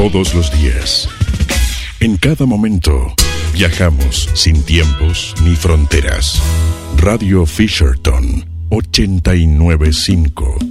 Todos los días, en cada momento, viajamos sin tiempos ni fronteras. Radio Fisherton 895.